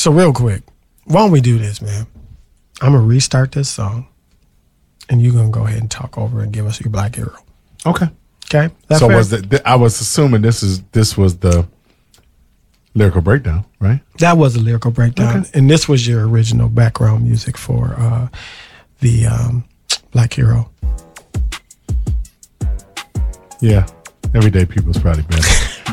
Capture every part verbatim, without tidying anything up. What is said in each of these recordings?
So real quick, why don't we do this, man? I'm gonna restart this song, and you're gonna go ahead and talk over and give us your Black Hero. Okay. Okay. That so fair? was it? I was assuming this is this was the lyrical breakdown, right? That was a lyrical breakdown, Okay. and this was your original background music for uh, the um, Black Hero. Yeah. Everyday People's probably better.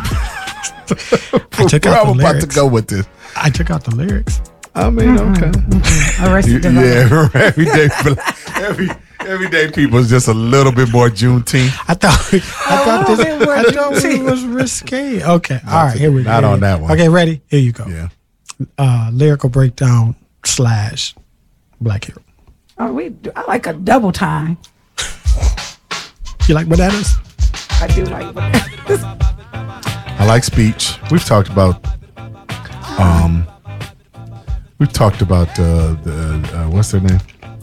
I took Where out I'm the about lyrics. to go with this. I took out the lyrics. I mean, okay. Arrested You- Development. yeah, everyday, every everyday people is just a little bit more Juneteenth. I thought I thought Oh, this it was I thought it was risque. Okay, all right, here we go. Not Here on we go. that one. Okay, ready? Here you go. Yeah. Uh, lyrical breakdown slash Black Hero. Oh, we do, I like a double time. You like bananas? I do like bananas. I like speech. We've talked about, um, we've talked about uh, the uh, what's their name?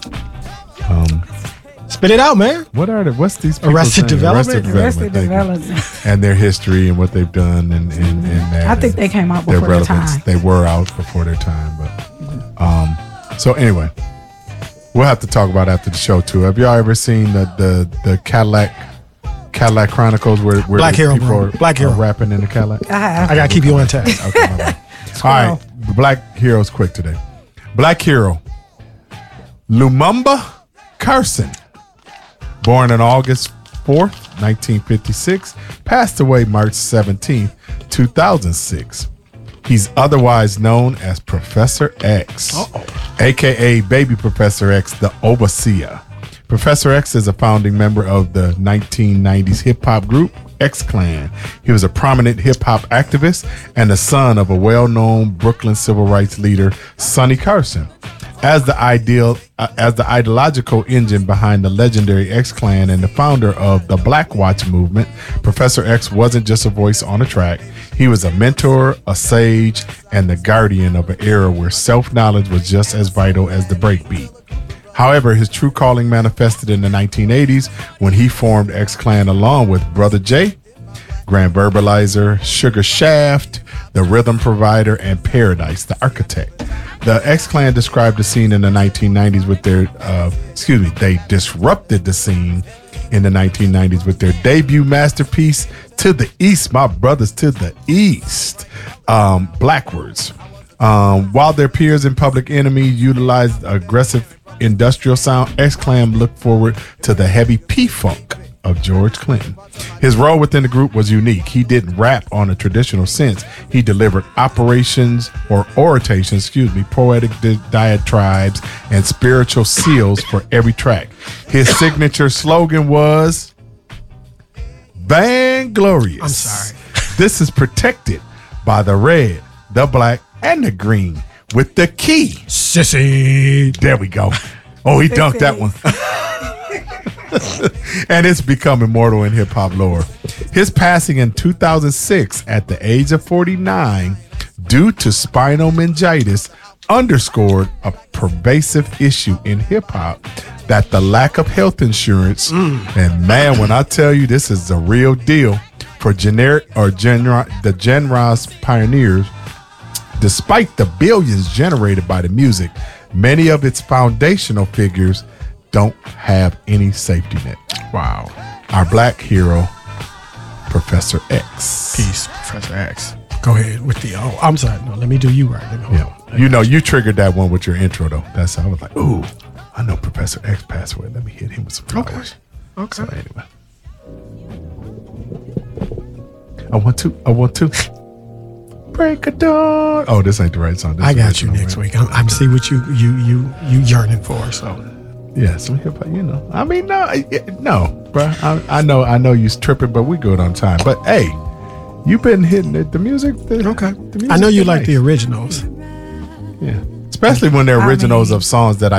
Um, Spit it out, man. what are the what's these people's Arrested name? Development? Arrested thank you. Development. And their history and what they've done and and, and that. I think and they came out their before their relevance. time. They were out before their time, but um. So anyway, we'll have to talk about it after the show too. Have y'all ever seen the the the Cadillac? Cadillac Chronicles, where, where Black Hero, people bro. are, Black Hero. are rapping in the Cadillac. I have. I gotta keep you on task. Okay, my bad. All right, Black Hero's quick today. Black Hero, Lumumba Carson, born on August fourth, nineteen fifty-six, passed away March seventeenth, two thousand six. He's otherwise known as Professor X, Uh-oh. aka Baby Professor X, the Overseer. Professor X is a founding member of the nineteen nineties hip-hop group X-Clan. He was a prominent hip-hop activist and the son of a well-known Brooklyn civil rights leader, Sonny Carson. As the ideal, uh, as the ideological engine behind the legendary X-Clan and the founder of the Black Watch movement, Professor X wasn't just a voice on a track. He was a mentor, a sage, and the guardian of an era where self-knowledge was just as vital as the breakbeat. However, his true calling manifested in the nineteen eighties when he formed X-Clan along with Brother J, Grand Verbalizer, Sugar Shaft, the Rhythm Provider, and Paradise, the Architect. The X-Clan described the scene in the nineteen nineties with their, uh, excuse me, they disrupted the scene in the nineteen nineties with their debut masterpiece, To the East, My Brothers to the East, um, Blackwards. Um, while their peers in Public Enemy utilized aggressive industrial sound, X-Clan looked forward to the heavy P-Funk of George Clinton. His role within the group was unique. He didn't rap on a traditional sense. He delivered operations or orations, excuse me, poetic di- diatribes and spiritual seals for every track. His signature slogan was Vainglorious. I'm sorry. This is protected by the red, the black, and the green with the key. Sissy. There we go. Oh, he dunked that one. And it's become immortal in hip hop lore. His passing in two thousand six at the age of forty-nine due to spinal meningitis underscored a pervasive issue in hip hop, that the lack of health insurance. Mm. And man, when I tell you this is a real deal for generic or genre, the genre's pioneers. Despite the billions generated by the music, many of its foundational figures don't have any safety net. Wow. Our Black hero, Professor X. Peace, Professor X. Go ahead with the. Oh, I'm sorry. No, let me do you right. Let me, hold Yeah. on. You know, you triggered that one with your intro, though. That's how I was like, ooh, I know Professor X passed away. Let me hit him with some flowers. Okay. So anyway. I want to. I want to. Break a dawn. Oh, this ain't the right song. This I is got you original, next right? week. I'm, I'm see what you you you you yearning for. So Yeah, some hip hop, you know. I mean, no, I- no, bro. I, I know, I know you's tripping, but we good on time. But hey, you've been hitting it. The music, the, okay. the music I know you been like nice. the originals. Yeah, especially when they're I originals mean- of songs that I